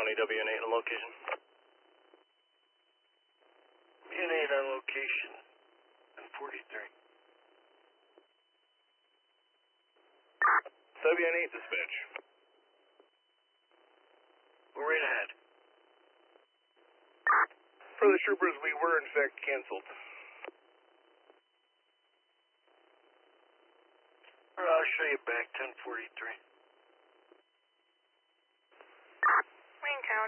20 WN8 on location. WN8 on location. And 43. WN8 dispatch. We're right ahead. For the troopers, we were in fact canceled. I'll show you back, 1043.